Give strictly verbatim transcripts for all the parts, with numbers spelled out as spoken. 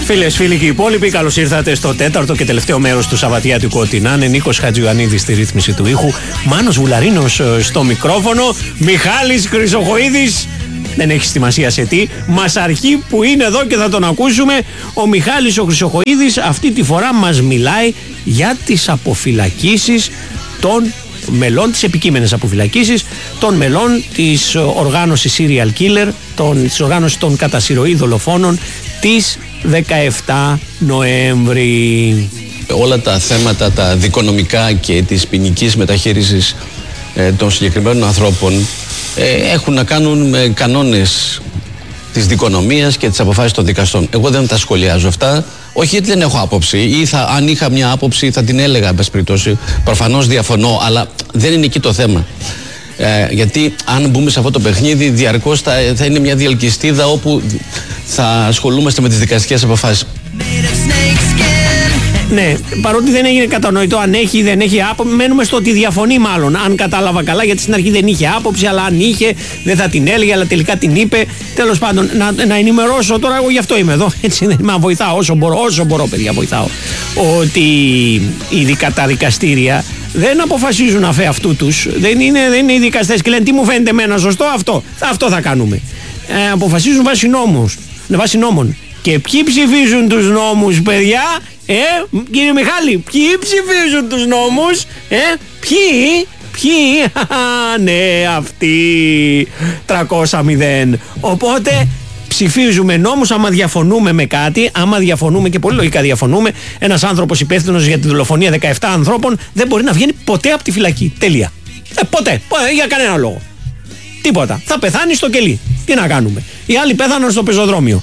Φίλες, φίλοι και οι υπόλοιποι, καλώς ήρθατε στο τέταρτο και τελευταίο μέρος του Σαββατιάτικου Ό,τι να είναι. Νίκος Χατζιωαννίδης στη ρύθμιση του ήχου, Μάνος Βουλαρίνος στο μικρόφωνο, Μιχάλης Χρυσοχοΐδης, δεν έχει σημασία σε τι, Μασαρχή που είναι εδώ και θα τον ακούσουμε. Ο Μιχάλης ο Χρυσοχοΐδης αυτή τη φορά μας μιλάει για τις αποφυλακίσεις των μελών, τις επικείμενες αποφυλακίσεις των μελών της οργάνωσης Serial Killer, των, της οργάνωσης των κατά συρροή δολοφόνων της δεκαεφτά Νοέμβρη. Όλα τα θέματα τα δικονομικά και της ποινικής μεταχείρισης ε, των συγκεκριμένων ανθρώπων ε, έχουν να κάνουν με κανόνες της δικονομίας και της αποφάσης των δικαστών. Εγώ δεν τα σχολιάζω αυτά, όχι γιατί δεν έχω άποψη, ή θα, αν είχα μια άποψη θα την έλεγα, εν πάση περιπτώσει. Προφανώς διαφωνώ, αλλά δεν είναι εκεί το θέμα. Ε, γιατί αν μπούμε σε αυτό το παιχνίδι, διαρκώς θα, θα είναι μια διαλκυστίδα όπου θα ασχολούμαστε με τις δικαστικές αποφάσεις. Ναι, παρότι δεν έγινε κατανοητό αν έχει ή δεν έχει άποψη, μένουμε στο ότι διαφωνεί μάλλον. Αν κατάλαβα καλά, γιατί στην αρχή δεν είχε άποψη, αλλά αν είχε δεν θα την έλεγε, αλλά τελικά την είπε. Τέλος πάντων, να, να ενημερώσω τώρα, εγώ γι' αυτό είμαι εδώ. Έτσι δεν είμαι, βοηθάω όσο μπορώ, όσο μπορώ, παιδιά, βοηθάω. Ότι ειδικά τα δικαστήρια δεν αποφασίζουν αφέ αυτού τους. Δεν είναι, δεν είναι οι δικαστές και λένε τι μου φαίνεται εμένα σωστό, αυτό. Αυτό θα κάνουμε. Ε, αποφασίζουν βάσει νόμους, βάσει νόμων. Και ποιοι ψηφίζουν τους νόμους, παιδιά? Ε, κύριε Μιχάλη, ποιοι ψηφίζουν τους νόμους? Ε, ποιοι? Ποιοι? Ναι, αυτοί. τριακόσια μηδέν. Οπότε ψηφίζουμε νόμους άμα διαφωνούμε με κάτι, άμα διαφωνούμε και πολύ λογικά διαφωνούμε. Ένας άνθρωπος υπεύθυνος για τη δολοφονία δεκαεφτά ανθρώπων δεν μπορεί να βγαίνει ποτέ από τη φυλακή. Τελεία. Ε, ποτέ. ποτέ. Για κανένα λόγο. Τίποτα. Θα πεθάνει στο κελί. Τι να κάνουμε? Οι άλλοι πέθαναν στο πεζοδρόμιο.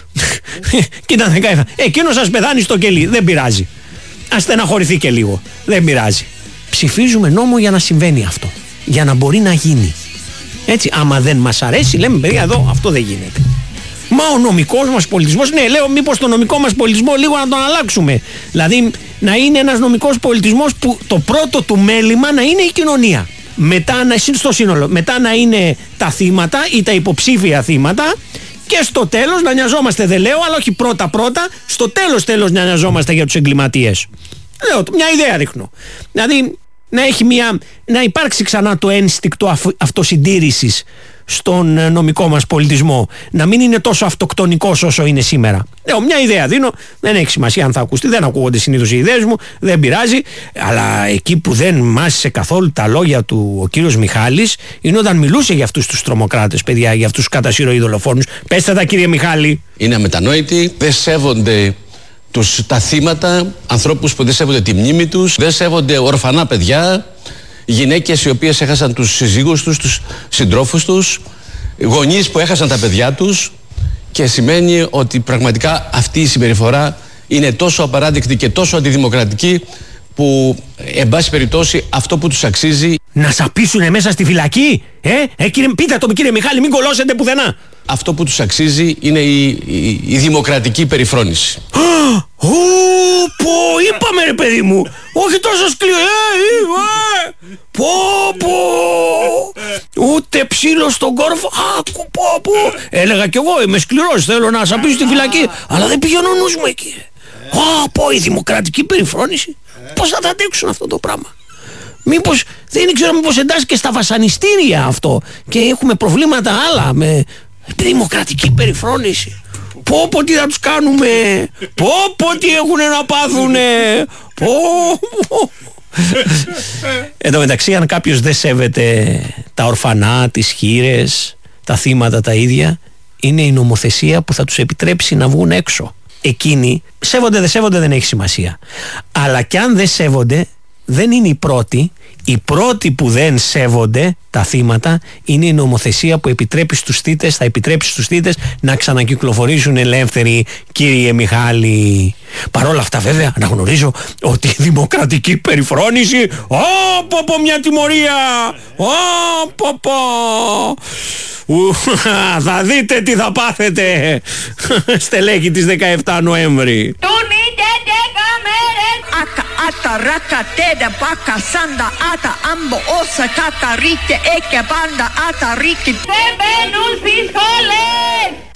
Κοίτα δεκαεφτά. Εκείνος σας πεθάνει στο κελί. Δεν πειράζει. Ας στεναχωρηθεί και λίγο. Δεν πειράζει. Ψηφίζουμε νόμο για να συμβαίνει αυτό. Για να μπορεί να γίνει. Έτσι, άμα δεν μας αρέσει, λέμε παιδιά εδώ αυτό δεν γίνεται. Μα ο νομικός μας πολιτισμός, ναι, λέω μήπως το νομικό μας πολιτισμό λίγο να τον αλλάξουμε. Δηλαδή να είναι ένας νομικός πολιτισμός που το πρώτο του μέλημα να είναι η κοινωνία. Μετά να, στο σύνολο, μετά να είναι τα θύματα ή τα υποψήφια θύματα. Και στο τέλος να νοιαζόμαστε, δεν λέω, αλλά όχι πρώτα πρώτα, στο τέλος τέλος να νοιαζόμαστε για τους εγκληματίες. Λέω, μια ιδέα ρίχνω. Δηλαδή να, έχει μια, να υπάρξει ξανά το ένστικτο αυ, αυτοσυντήρησης στον νομικό μας πολιτισμό. Να μην είναι τόσο αυτοκτονικός όσο είναι σήμερα. Λέω, μια ιδέα δίνω, δεν έχει σημασία αν θα ακουστεί, δεν ακούγονται συνήθως οι ιδέες μου, δεν πειράζει. Αλλά εκεί που δεν μάσησε καθόλου τα λόγια του ο κύριος Μιχάλης είναι όταν μιλούσε για αυτούς τους τρομοκράτες, παιδιά, για αυτούς τους κατά συρροή δολοφόνους. Πέστε τα, κύριε Μιχάλη. Είναι αμετανόητοι, δεν σέβονται τους, τα θύματα, ανθρώπους που δεν σέβονται τη μνήμη τους, δεν σέβονται ορφανά παιδιά, γυναίκες οι οποίες έχασαν τους συζύγους τους, τους συντρόφους τους, γονείς που έχασαν τα παιδιά τους, και σημαίνει ότι πραγματικά αυτή η συμπεριφορά είναι τόσο απαράδεκτη και τόσο αντιδημοκρατική που, εν πάση περιπτώσει, αυτό που τους αξίζει... Να σαπίσουνε μέσα στη φυλακή, ε, ε κύριε, πείτε το κύριε Μιχάλη, μην κολώσετε πουθενά. Αυτό που τους αξίζει είναι η, η, η δημοκρατική περιφρόνηση. Ω, πω, είπαμε ρε παιδί μου, όχι τόσο σκληρό, ε, ε, πω, πω, ούτε ψήλο στον κόρφο, άκου, πω, πω. Έλεγα κι εγώ, είμαι σκληρός, θέλω να σαπίσω στη φυλακή, αλλά δεν πηγαίνω ο νους μου εκεί. Ω, πω, η δημοκρατική περιφρόνηση, πώς θα τα αντέξουν αυτό το πράγμα? Μήπως, δεν ξέρω, μήπως εντάξει και στα βασανιστήρια αυτό και έχουμε προβλήματα άλλα με δημοκρατική περιφρόνηση. Πω πω τι θα τους κάνουμε, πω πω τι έχουνε να πάθουνε, πω πω. Εν τω μεταξύ, αν κάποιος δεν σέβεται τα ορφανά, τις χήρες, τα θύματα τα ίδια, είναι η νομοθεσία που θα τους επιτρέψει να βγουν έξω. Εκείνοι σέβονται δεν σέβονται δεν έχει σημασία, αλλά κι αν δεν σέβονται δεν είναι οι πρώτοι. Οι πρώτοι που δεν σέβονται τα θύματα είναι η νομοθεσία που επιτρέπει στους θύτες, θα επιτρέψει στους θύτες να ξανακυκλοφορήσουν ελεύθεροι, κύριε Μιχάλη. Παρ' όλα αυτά βέβαια αναγνωρίζω ότι η δημοκρατική περιφρόνηση, από από μια τιμωρία, από από, θα δείτε τι θα πάθετε, στελέχη της δεκαεφτά Νοέμβρη. Aka ata raka teda baka sanda ata ambo osa kata rike eke banda ata rike. Δεν μπαίνουν στις σχολές!